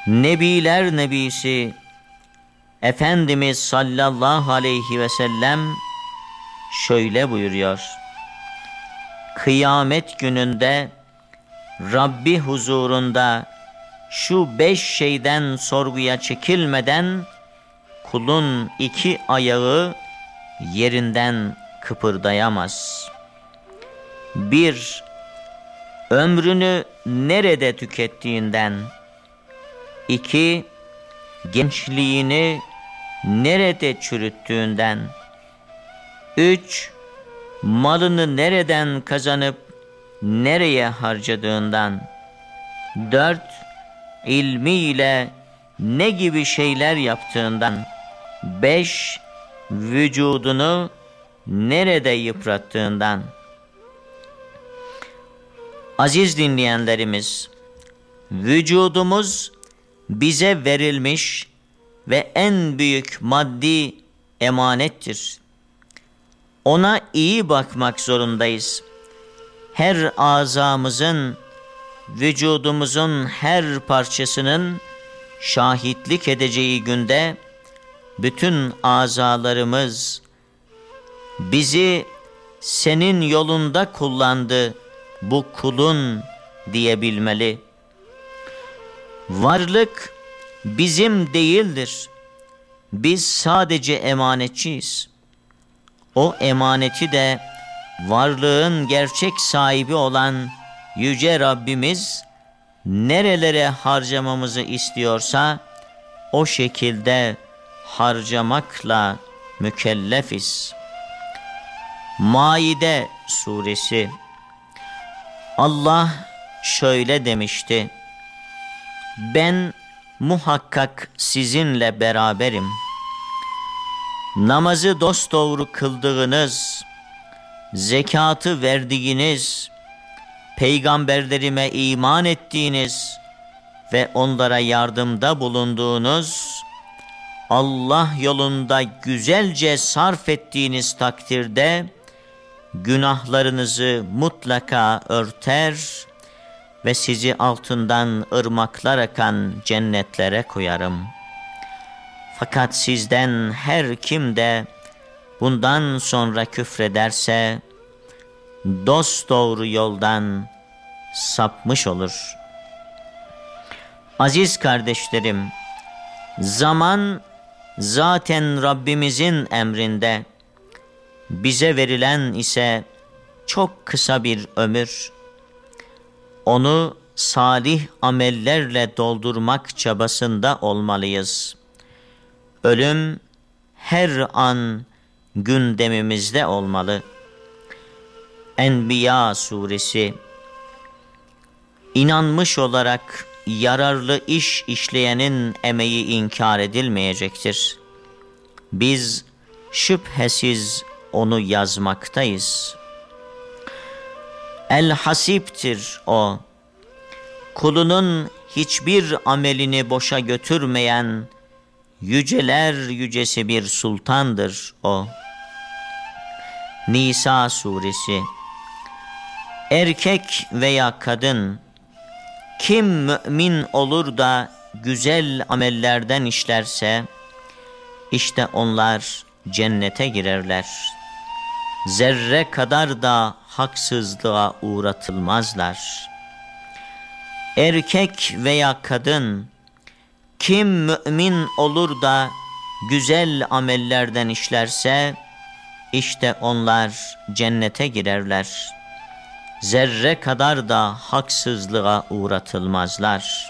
Nebiler Nebisi Efendimiz sallallahu aleyhi ve sellem şöyle buyuruyor: kıyamet gününde Rabbi huzurunda şu 5 şeyden sorguya çekilmeden kulun 2 ayağı yerinden kıpırdayamaz. 1. Ömrünü nerede tükettiğinden. 2. Gençliğini nerede çürüttüğünden. 3. Malını nereden kazanıp nereye harcadığından. 4. İlmiyle ne gibi şeyler yaptığından. 5. Vücudunu nerede yıprattığından. Aziz dinleyenlerimiz, vücudumuz bize verilmiş ve en büyük maddi emanettir. Ona iyi bakmak zorundayız. Her azamızın, vücudumuzun her parçasının şahitlik edeceği günde bütün azalarımız bizi senin yolunda kullandı bu kulun diyebilmeli. Varlık bizim değildir. Biz sadece emanetçiyiz. O emaneti de varlığın gerçek sahibi olan Yüce Rabbimiz nerelere harcamamızı istiyorsa o şekilde harcamakla mükellefiz. Maide suresi. Allah şöyle demişti: ben muhakkak sizinle beraberim. Namazı dosdoğru kıldığınız, zekatı verdiğiniz, peygamberlerime iman ettiğiniz ve onlara yardımda bulunduğunuz, Allah yolunda güzelce sarf ettiğiniz takdirde günahlarınızı mutlaka örter ve sizi altından ırmaklar akan cennetlere koyarım. Fakat sizden her kim de bundan sonra küfrederse dosdoğru yoldan sapmış olur. Aziz kardeşlerim, zaman zaten Rabbimizin emrinde, bize verilen ise çok kısa bir ömür. Onu salih amellerle doldurmak çabasında olmalıyız. Ölüm her an gündemimizde olmalı. Enbiya suresi. İnanmış olarak yararlı iş işleyenin emeği inkar edilmeyecektir. Biz şüphesiz onu yazmaktayız. El-Hasip'tir o. Kulunun hiçbir amelini boşa götürmeyen yüceler yücesi bir sultandır o. Nisa suresi. Erkek veya kadın, kim mümin olur da güzel amellerden işlerse, işte onlar cennete girerler. Zerre kadar da haksızlığa uğratılmazlar. Erkek veya kadın, kim mümin olur da güzel amellerden işlerse, işte onlar cennete girerler. Zerre kadar da haksızlığa uğratılmazlar.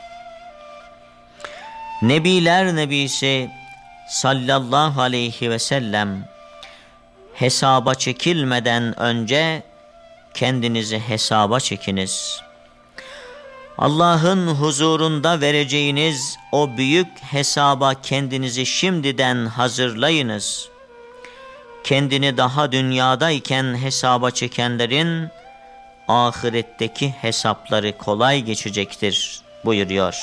Nebiler Nebisi sallallahu aleyhi ve sellem, hesaba çekilmeden önce kendinizi hesaba çekiniz. Allah'ın huzurunda vereceğiniz o büyük hesaba kendinizi şimdiden hazırlayınız. Kendini daha dünyadayken hesaba çekenlerin ahiretteki hesapları kolay geçecektir buyuruyor.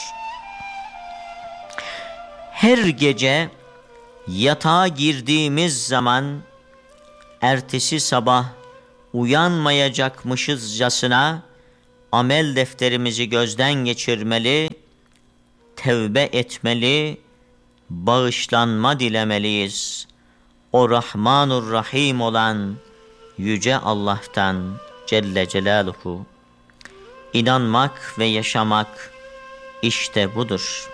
Her gece yatağa girdiğimiz zaman ertesi sabah uyanmayacakmışızcasına amel defterimizi gözden geçirmeli, tevbe etmeli, bağışlanma dilemeliyiz. O Rahmanur Rahim olan Yüce Allah'tan Celle Celaluhu. İnanmak ve yaşamak işte budur.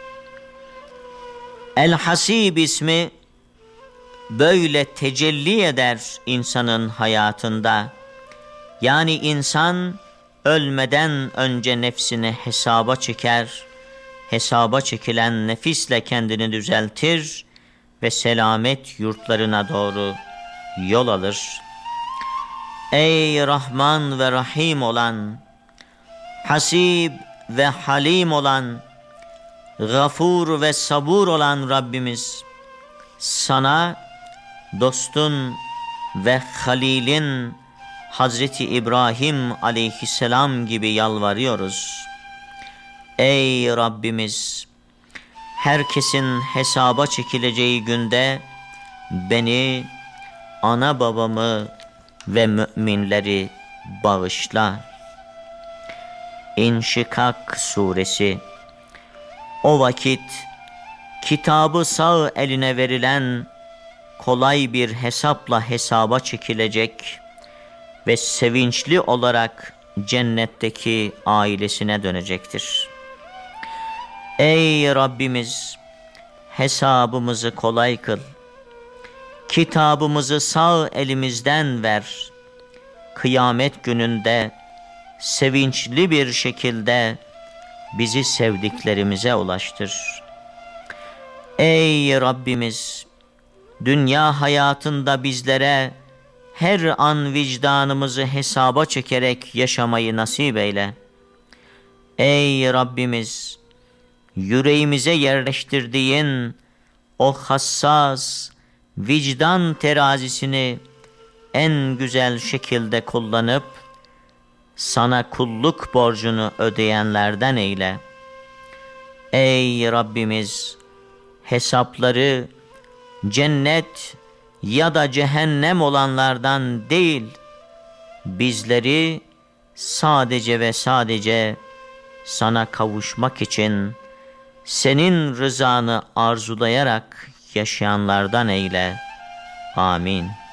El-Hasib ismi böyle tecelli eder insanın hayatında. Yani insan ölmeden önce nefsini hesaba çeker, hesaba çekilen nefisle kendini düzeltir ve selamet yurtlarına doğru yol alır. Ey Rahman ve Rahim olan, Hasib ve Halim olan, Gafur ve Sabur olan Rabbimiz, sana dostun ve Halil'in Hazreti İbrahim aleyhisselam gibi yalvarıyoruz. Ey Rabbimiz, herkesin hesaba çekileceği günde beni, ana babamı ve müminleri bağışla. İnşikak Suresi. O vakit kitabı sağ eline verilen kolay bir hesapla hesaba çekilecek ve sevinçli olarak cennetteki ailesine dönecektir. Ey Rabbimiz, hesabımızı kolay kıl. Kitabımızı sağ elimizden ver. Kıyamet gününde sevinçli bir şekilde bizi sevdiklerimize ulaştır. Ey Rabbimiz, dünya hayatında bizlere her an vicdanımızı hesaba çekerek yaşamayı nasip eyle. Ey Rabbimiz, yüreğimize yerleştirdiğin o hassas vicdan terazisini en güzel şekilde kullanıp sana kulluk borcunu ödeyenlerden eyle. Ey Rabbimiz, hesapları cennet ya da cehennem olanlardan değil, bizleri sadece ve sadece sana kavuşmak için senin rızanı arzulayarak yaşayanlardan eyle. Amin.